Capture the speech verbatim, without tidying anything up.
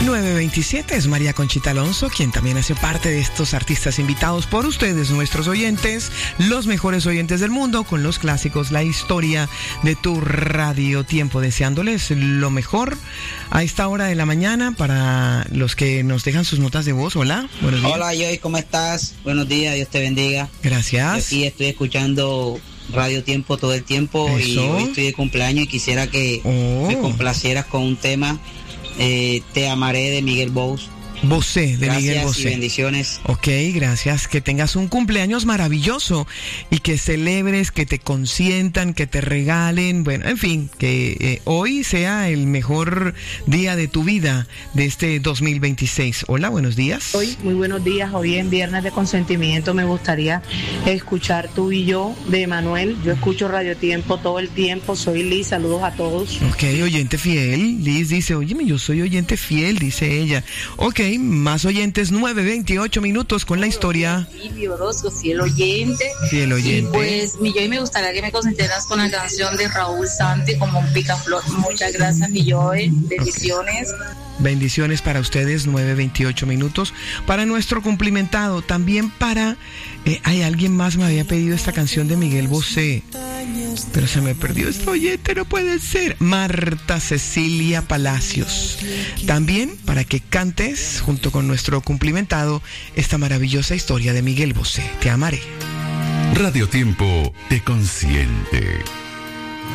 nueve veintisiete es María Conchita Alonso, quien también hace parte de estos artistas invitados por ustedes, nuestros oyentes, los mejores oyentes del mundo, con los clásicos, la historia de tu radio tiempo, deseándoles lo mejor a esta hora de la mañana para los que nos dejan sus notas de voz. Hola, buenos días. Hola, Joy, ¿cómo estás? Buenos días, Dios te bendiga. Gracias. Yo aquí estoy escuchando Radio Tiempo todo el tiempo. Eso. Y hoy estoy de cumpleaños y quisiera que oh. me complacieras con un tema. Eh, Te amaré de Miguel Bosé. Bosé, de gracias Miguel Bosé. Y bendiciones. Ok, gracias. Que tengas un cumpleaños maravilloso y que celebres, que te consientan, que te regalen. Bueno, en fin, que eh, hoy sea el mejor día de tu vida de este dos mil veintiséis. Hola, buenos días. Hoy, muy buenos días. Hoy en Viernes de Consentimiento me gustaría escuchar Tú y Yo de Emanuel. Yo escucho Radio Tiempo todo el tiempo. Soy Liz, saludos a todos. Ok, oyente fiel. Liz dice, óyeme, yo soy oyente fiel, dice ella. Ok. Más oyentes, nueve veintiocho minutos con la historia. Silvio Orozco, fiel oyente. Fiel oyente. Y pues, mi Joy, me gustaría que me consintieras con la canción de Raúl Santi, como un picaflor. Muchas gracias, mi Joy. Bendiciones. Bendiciones para ustedes, nueve veintiocho minutos. Para nuestro cumplimentado, también para... Eh, hay alguien más me había pedido esta canción de Miguel Bosé, pero se me perdió este oyente, no puede ser. Marta Cecilia Palacios. También para que cantes, junto con nuestro cumplimentado, esta maravillosa historia de Miguel Bosé. Te amaré. Radio Tiempo te consiente.